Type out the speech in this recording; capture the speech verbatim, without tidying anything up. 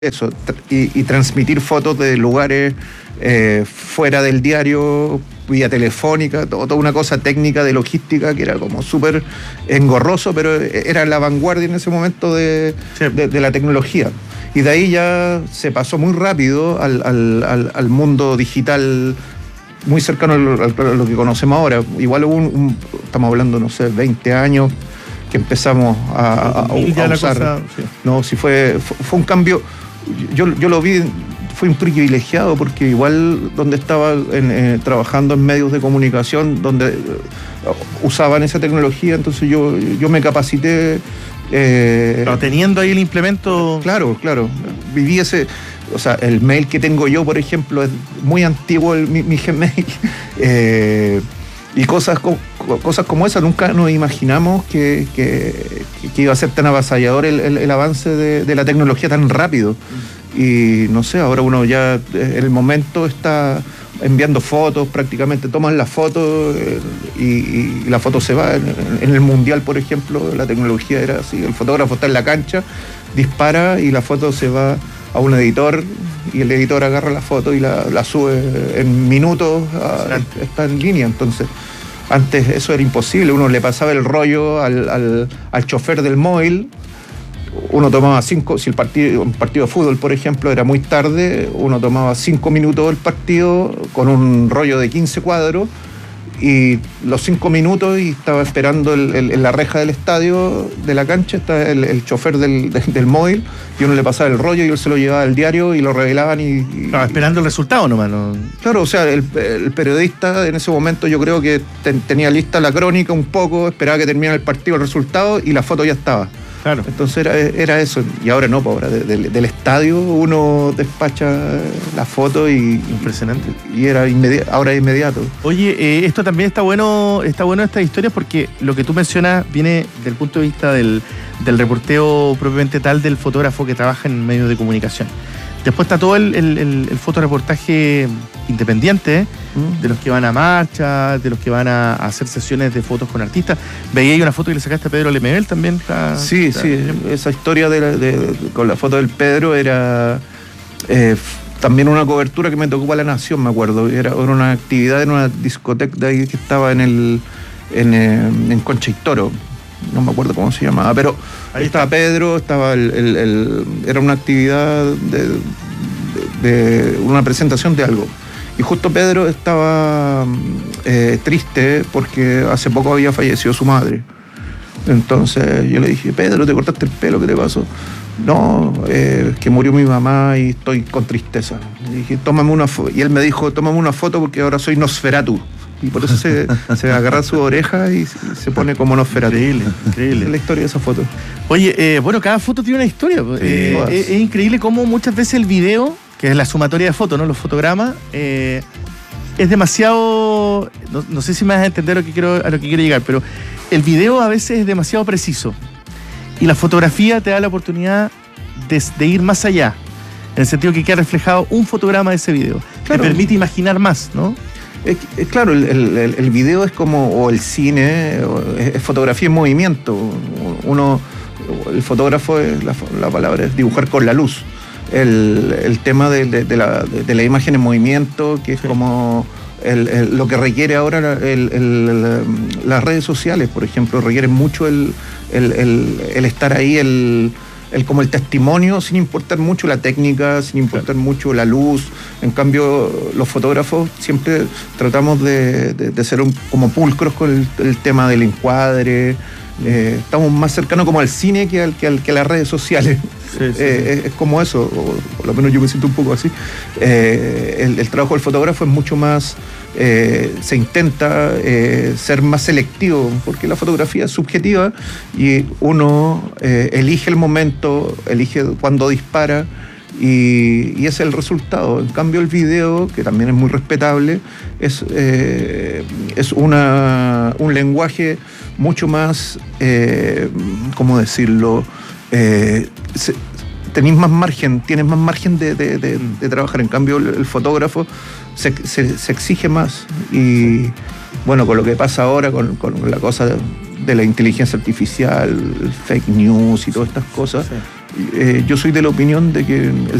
eso, y, y transmitir fotos de lugares eh, fuera del diario, vía telefónica, todo, toda una cosa técnica de logística que era como súper engorroso, pero era la vanguardia en ese momento de, sí. de, de la tecnología. Y de ahí ya se pasó muy rápido al, al, al, al mundo digital muy cercano a lo, a lo que conocemos ahora. Igual hubo un, un, estamos hablando, no sé, veinte años que empezamos a, a, a usar. Cosa, sí. No, si fue, fue, fue un cambio. Yo, yo lo vi, fui un privilegiado porque igual donde estaba en, eh, trabajando en medios de comunicación donde eh, usaban esa tecnología, entonces yo, yo me capacité. Eh, Pero teniendo ahí el implemento. Claro, claro. Viví ese. O sea, el mail que tengo yo, por ejemplo, es muy antiguo, el, mi, mi Gmail. Eh, y cosas, cosas como esas, nunca nos imaginamos que, que, que iba a ser tan avasallador el, el, el avance de, de la tecnología tan rápido. Y no sé, ahora uno ya en el momento está enviando fotos, prácticamente toman la foto eh, y, y la foto se va. En, en el Mundial, por ejemplo, la tecnología era así, el fotógrafo está en la cancha, dispara y la foto se va a un editor y el editor agarra la foto y la, la sube en minutos, a, está en línea. Entonces, antes eso era imposible, uno le pasaba el rollo al, al, al chofer del móvil, uno tomaba cinco, si el partido, un partido de fútbol, por ejemplo, era muy tarde, uno tomaba cinco minutos del partido con un rollo de quince cuadros y los cinco minutos y estaba esperando el, el, en la reja del estadio, de la cancha, está el, el chofer del, del, del móvil y uno le pasaba el rollo y él se lo llevaba al diario y lo revelaban y... y claro, esperando el resultado nomás, ¿no? Claro, o sea, el, el periodista en ese momento yo creo que ten, tenía lista la crónica un poco, esperaba que terminara el partido, el resultado y la foto ya estaba. Claro. Entonces era, era eso, y ahora no, ahora de, de, del estadio uno despacha la foto y... Impresionante. Y era inmedi- ahora es inmediato. Oye, eh, esto también está bueno, está bueno estas historias porque lo que tú mencionas viene del punto de vista del, del reporteo propiamente tal del fotógrafo que trabaja en medios de comunicación. Después está todo el, el, el, el fotoreportaje independiente, ¿eh? mm. de los que van a marchas, de los que van a, a hacer sesiones de fotos con artistas. Veía ahí una foto que le sacaste a Pedro Lemebel también. Está, sí, está, sí, esa historia de, la, de, de con la foto del Pedro era eh, también una cobertura que me tocó para La Nación, me acuerdo. Era, era una actividad en una discoteca de ahí que estaba en el en, en Concha y Toro. No me acuerdo cómo se llamaba, pero ahí estaba Pedro, estaba el, el, el era una actividad de, de, de una presentación de algo. Y justo Pedro estaba eh, triste porque hace poco había fallecido su madre. Entonces yo le dije, Pedro, ¿te cortaste el pelo? ¿Qué te pasó? No, eh, que murió mi mamá y estoy con tristeza. Y dije, tómame una foto. Y él me dijo, tómame una foto porque ahora soy Nosferatu. Y por eso se, se agarra su oreja y se pone como Nosferatu. Increíble, increíble. Es la historia de esa foto. Oye, eh, bueno, cada foto tiene una historia. Sí, eh, es, es increíble cómo muchas veces el video, que es la sumatoria de fotos, ¿no? Los fotogramas, eh, es demasiado... No, no sé si me vas a entender a lo que quiero, a lo que quiero llegar, pero el video a veces es demasiado preciso. Y la fotografía te da la oportunidad de, de ir más allá. En el sentido que queda reflejado un fotograma de ese video. Claro. Te permite imaginar más, ¿no? Es, es, claro, el, el, el video es como, o el cine, o es, es fotografía en movimiento. Uno, el fotógrafo, es, la, la palabra es dibujar con la luz. El, el tema de, de, de, la, de la imagen en movimiento, que es sí. como el, el, lo que requiere ahora el, el, el, las redes sociales, por ejemplo, requieren mucho el, el, el, el estar ahí, el... El, como el testimonio, sin importar mucho la técnica, sin importar claro. mucho la luz. En cambio, los fotógrafos siempre tratamos de, de, de ser un, como pulcros con el, el tema del encuadre. Eh, estamos más cercanos como al cine que, al, que, al, que a las redes sociales. Sí, sí, eh, sí. Es, es como eso, o por lo menos yo me siento un poco así. Eh, el, el trabajo del fotógrafo es mucho más... Eh, se intenta eh, ser más selectivo, porque la fotografía es subjetiva y uno eh, elige el momento, elige cuándo dispara y, y ese es el resultado. En cambio el video, que también es muy respetable, es, eh, es una, un lenguaje mucho más, eh, ¿cómo decirlo? Eh, se, tenéis más margen, tienes más margen de, de, de, de trabajar. En cambio el, el fotógrafo se, se, se exige más y bueno, con lo que pasa ahora con, con la cosa de, de la inteligencia artificial, el fake news y todas estas cosas, sí. eh, yo soy de la opinión de que el